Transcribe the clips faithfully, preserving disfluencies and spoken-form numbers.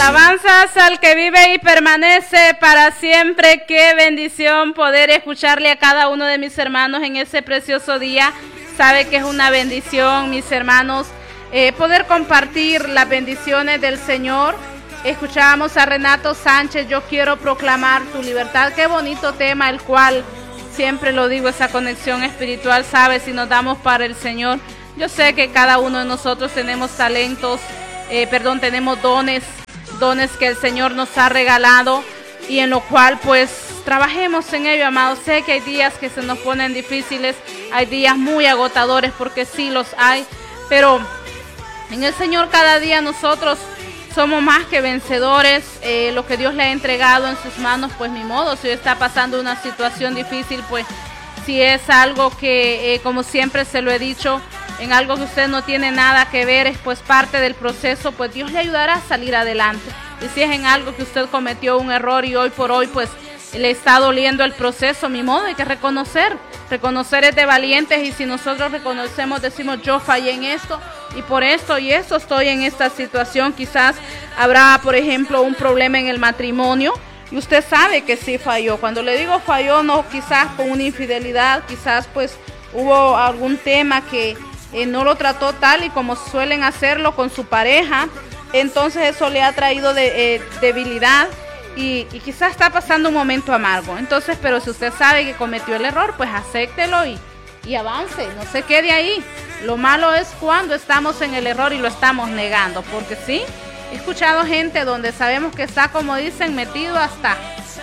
Alabanzas al que vive y permanece para siempre. Qué bendición poder escucharle a cada uno de mis hermanos en ese precioso día. Sabe que es una bendición, mis hermanos, eh, poder compartir las bendiciones del Señor. Escuchábamos a Renato Sánchez, yo quiero proclamar tu libertad. Qué bonito tema, el cual siempre lo digo, esa conexión espiritual, sabe, si nos damos para el Señor. Yo sé que cada uno de nosotros tenemos talentos, eh, perdón, tenemos dones, dones que el Señor nos ha regalado y en lo cual pues trabajemos en ello, amados. Sé que hay días que se nos ponen difíciles, hay días muy agotadores porque sí los hay, pero en el Señor cada día nosotros somos más que vencedores. Eh, lo que Dios le ha entregado en sus manos, pues ni modo, si está pasando una situación difícil, pues si es algo que, eh, como siempre se lo he dicho, en algo que usted no tiene nada que ver, es pues parte del proceso, pues Dios le ayudará a salir adelante. Y si es en algo que usted cometió un error y hoy por hoy pues le está doliendo el proceso, mi modo, hay que reconocer, reconocer es de valientes, y si nosotros reconocemos, decimos yo fallé en esto y por esto y esto estoy en esta situación. Quizás habrá, por ejemplo, un problema en el matrimonio y usted sabe que sí falló. Cuando le digo falló, no quizás con una infidelidad, quizás pues hubo algún tema que Eh, no lo trató tal y como suelen hacerlo con su pareja, entonces eso le ha traído de, eh, debilidad y, y quizás está pasando un momento amargo. Entonces, pero si usted sabe que cometió el error, pues acéptelo y, y avance, no se quede ahí. Lo malo es cuando estamos en el error y lo estamos negando, porque sí, he escuchado gente donde sabemos que está, como dicen, metido hasta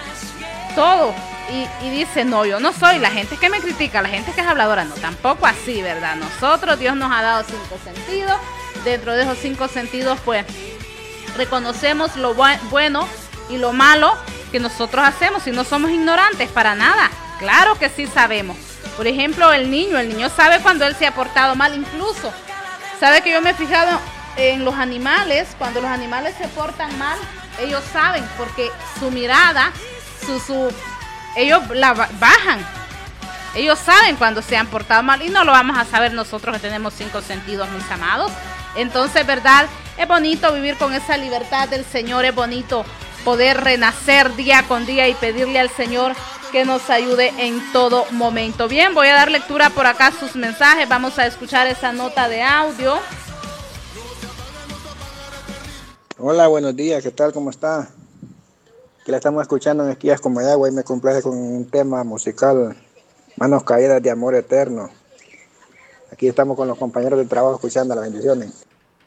todo. Y, y dice, no, yo no soy la gente que me critica, la gente que es habladora, no, tampoco así, ¿verdad? Nosotros, Dios nos ha dado cinco sentidos, dentro de esos cinco sentidos, pues, reconocemos lo bu- bueno y lo malo que nosotros hacemos, y no somos ignorantes para nada, claro que sí sabemos. Por ejemplo, el niño, el niño sabe cuando él se ha portado mal, incluso, sabe que yo me he fijado en los animales, cuando los animales se portan mal, ellos saben, porque su mirada, su, su ellos la bajan, ellos saben cuando se han portado mal, y no lo vamos a saber nosotros que tenemos cinco sentidos, mis amados. Entonces, verdad, es bonito vivir con esa libertad del Señor, es bonito poder renacer día con día y pedirle al Señor que nos ayude en todo momento. Bien, voy a dar lectura por acá a sus mensajes, vamos a escuchar esa nota de audio. Hola, buenos días, ¿qué tal? ¿Cómo está? Que la estamos escuchando en Esquías como de Agua y me complace con un tema musical, Manos Caídas de Amor Eterno. Aquí estamos con los compañeros de trabajo escuchando las bendiciones.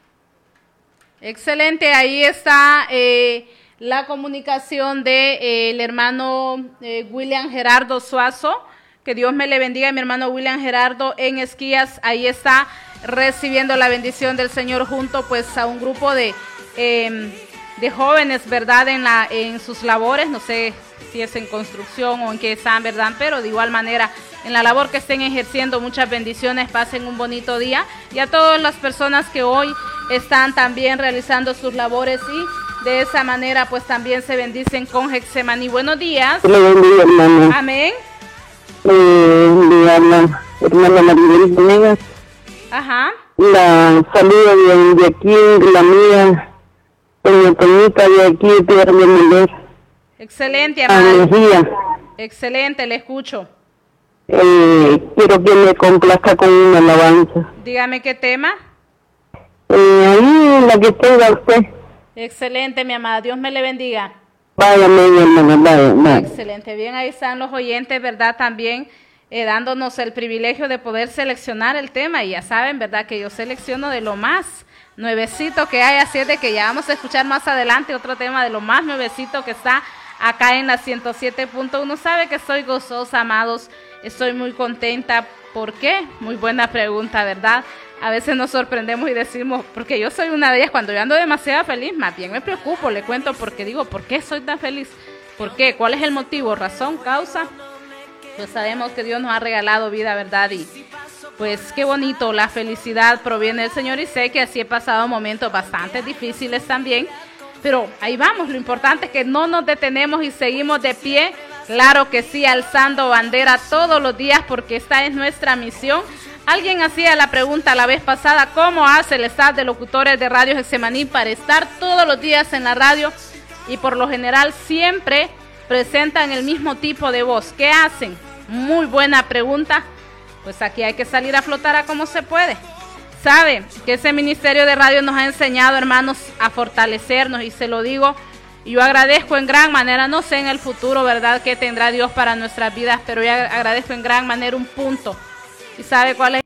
Excelente, ahí está eh, la comunicación de eh, el hermano eh, William Gerardo Suazo. Que Dios me le bendiga, mi hermano William Gerardo en Esquías, ahí está recibiendo la bendición del Señor junto pues a un grupo de eh, de jóvenes, ¿verdad? En la en sus labores, no sé si es en construcción o en qué están, ¿verdad? Pero de igual manera, en la labor que estén ejerciendo, muchas bendiciones, pasen un bonito día. Y a todas las personas que hoy están también realizando sus labores y de esa manera, pues también se bendicen con Getsemaní. Buenos días. Bendiga, hermana. Amén. Eh, hermana, hermana Maribel Venegas. Ajá. La saludo de, de aquí, la mía. Doña Toñita de aquí, de Tierra de Mender. Excelente, amada. Excelente, le escucho. Eh, quiero que me complazca con una alabanza. Dígame qué tema. Eh, ahí la que tenga usted. Excelente, mi amada. Dios me le bendiga. Vaya, mi hermana, vaya, vaya. Excelente. Bien, ahí están los oyentes, ¿verdad? También eh, dándonos el privilegio de poder seleccionar el tema. Y ya saben, ¿verdad? Que yo selecciono de lo más nuevecito que hay, así es de que ya vamos a escuchar más adelante otro tema de lo más nuevecito que está acá en la ciento siete punto uno. Sabe que estoy gozosa, amados, estoy muy contenta. ¿Por qué? Muy buena pregunta, ¿verdad? A veces nos sorprendemos y decimos, porque yo soy una de ellas, cuando yo ando demasiado feliz, más bien me preocupo, le cuento porque digo, ¿por qué soy tan feliz? ¿Por qué? ¿Cuál es el motivo? ¿Razón? ¿Causa? Pues sabemos que Dios nos ha regalado vida, ¿verdad? Y pues qué bonito, la felicidad proviene del Señor, y sé que así he pasado momentos bastante difíciles también, pero ahí vamos, lo importante es que no nos detenemos y seguimos de pie, claro que sí, alzando bandera todos los días, porque esta es nuestra misión, Alguien hacía la pregunta la vez pasada, ¿cómo hace el staff de locutores de Radio Getsemaní para estar todos los días en la radio y por lo general siempre presentan el mismo tipo de voz? ¿Qué hacen? Muy buena pregunta. Pues aquí hay que salir a flotar a como se puede. Sabe que ese Ministerio de Radio nos ha enseñado, hermanos, a fortalecernos, y se lo digo, y yo agradezco en gran manera, no sé en el futuro, ¿verdad?, que tendrá Dios para nuestras vidas, pero yo agradezco en gran manera un punto. ¿Y sabe cuál es?